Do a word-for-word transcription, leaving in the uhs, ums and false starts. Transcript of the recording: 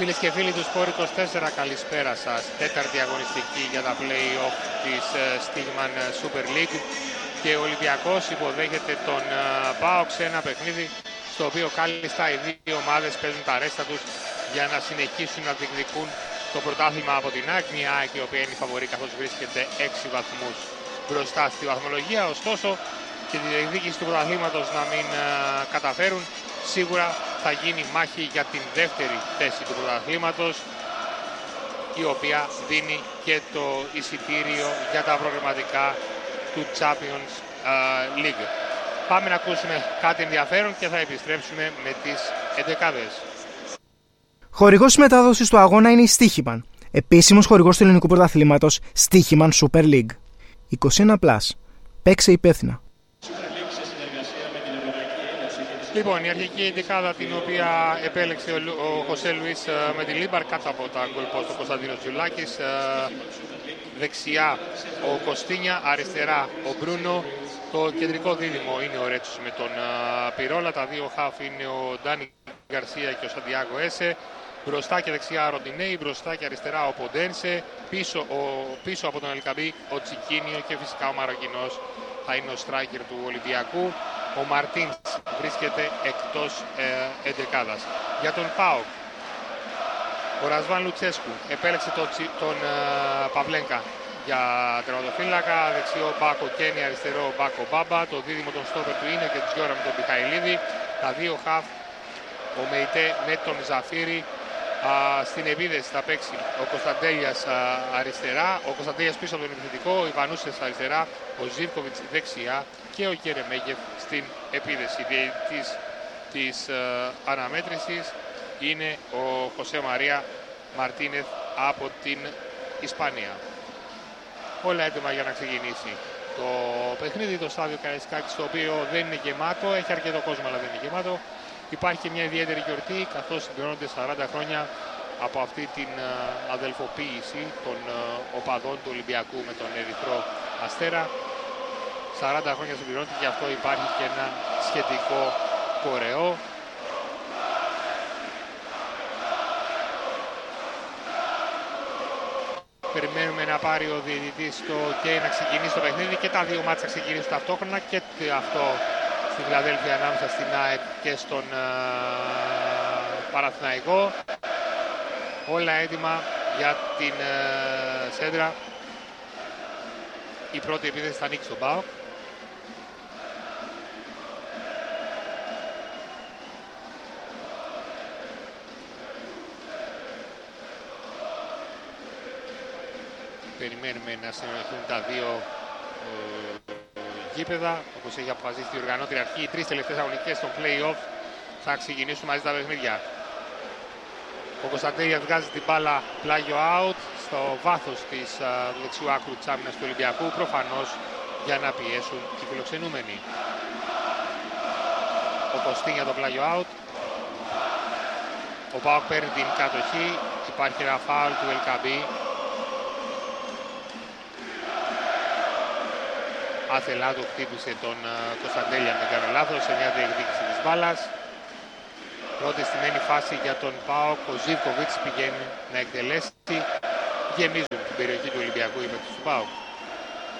Φίλες και φίλοι του Σπορ είκοσι τέσσερα, καλησπέρα σας. Τέταρτη αγωνιστική για τα play-off της Stegeman Super League και ο Ολυμπιακός υποδέχεται τον ΠΑΟΚ σε ένα παιχνίδι στο οποίο κάλλιστα οι δύο ομάδες παίζουν τα ρέστα τους για να συνεχίσουν να διεκδικούν το πρωτάθλημα από την ΑΕΚ. Μια ΑΕΚ η οποία είναι η φαβορή καθώς βρίσκεται έξι βαθμούς μπροστά στη βαθμολογία. Ωστόσο και τη διεκδίκηση του πρωταθλήματος να μην uh, καταφέρουν, σίγουρα θα γίνει μάχη για την δεύτερη θέση του πρωταθλήματος, η οποία δίνει και το εισιτήριο για τα προγραμματικά του Champions uh, League. Πάμε να ακούσουμε κάτι ενδιαφέρον και θα επιστρέψουμε με τις εντεκάδες. Χορηγός μετάδοσης του αγώνα είναι η Stegeman, επίσημος χορηγός του ελληνικού πρωταθλήματος Stegeman Super League. είκοσι ένα συν. Παίξε υπεύθυνα. Λοιπόν, η αρχική εντεκάδα την οποία επέλεξε ο, ο Χωσέ Λουίς με τη Λίμπαρ κάτω από τα γκολ πόστ ο Κωνσταντίνος Τζουλάκης. Δεξιά ο Κωστίνια, αριστερά ο Μπρούνο. Το κεντρικό δίδυμο είναι ο Ρέτσος με τον Πυρόλα. Τα δύο χαφ είναι ο Ντάνι Γκαρσία και ο Σαντιάγκο Έσε. Μπροστά και δεξιά ο Ροντινέη, μπροστά και αριστερά ο Ποντένσε. Πίσω, ο, πίσω από τον Ελκαμπή ο Τσικίνιο και φυσικά ο Μαροκινός θα είναι ο στράικερ του Ολυμπιακού. Ο Μαρτίνς βρίσκεται εκτός ε, εντεκάδας. Για τον ΠΑΟΚ, ο Ρασβάν Λουτσέσκου επέλεξε τον, τον ε, Παυλένκα για τερματοφύλακα. Δεξιό Μπάκο Κένι, αριστερό Μπάκο Μπάμπα. Το δίδυμο των στόπερ του είναι και Τζιόρα με τον Πιχαηλίδη. Τα δύο χαφ, ο Μεϊτέ με τον Ζαφίρι. Α, στην επίδεση θα παίξει ο Κωνσταντέλιας α, αριστερά, ο Κωνσταντέλιας πίσω από τον επιθετικό, ο Ιβανούσες αριστερά, ο Ζίβκοβιτς δεξιά και ο Κερεμέγεφ στην επίδεση. Διαιτητής της α, αναμέτρησης είναι ο Χωσέ Μαρία Μαρτίνεθ από την Ισπανία. Όλα έτοιμα για να ξεκινήσει το παιχνίδι, το στάδιο Καραϊσκάκης, το οποίο δεν είναι γεμάτο, έχει αρκετό κόσμο αλλά δεν είναι γεμάτο. Υπάρχει και μια ιδιαίτερη γιορτή καθώς συμπληρώνονται σαράντα χρόνια από αυτή την αδελφοποίηση των οπαδών του Ολυμπιακού με τον Ερυθρό Αστέρα. σαράντα χρόνια συμπληρώνεται και αυτό υπάρχει και ένα σχετικό κορεό. Περιμένουμε να πάρει ο διαιτητής το OK να ξεκινήσει το παιχνίδι και τα δύο μάτσα ξεκινήσουν ταυτόχρονα και αυτό στη Φιλαδέλφια ανάμεσα στην ΑΕΚ και στον uh, Παναθηναϊκό. Όλα έτοιμα για την uh, σέντρα. Η πρώτη επίθεση θα ανοίξει τον ΠΑΟΚ. Περιμένουμε να συνεχθούν τα δύο uh, γήπεδα, όπως έχει αποφασίσει η οργανώτρια αρχή. Οι τρεις τελευταίες αγωνιστικές των play-off θα ξεκινήσουν μαζί τα παιχνίδια. Ο Κωνσταντέλιας βγάζει την μπάλα πλάγιο out στο βάθος της uh, δεξιού άκρου της άμυνας του Ολυμπιακού, προφανώς για να πιέσουν οι φιλοξενούμενοι. Ο Κωστίνια το πλάγιο out. Ο ΠΑΟΚ παίρνει την κατοχή. Υπάρχει ένα φάουλ του Ελκαμπή. Άθελά του χτύπησε τον uh, Κωνσταντέλια, δεν κάνω λάθος, σε μια διεκδίκηση της μπάλας. Πρώτη στημένη φάση για τον ΠΑΟΚ, ο Ζίβκοβιτς πηγαίνει να εκτελέσει. Γεμίζουν την περιοχή του Ολυμπιακού οι παίκτες του ΠΑΟΚ.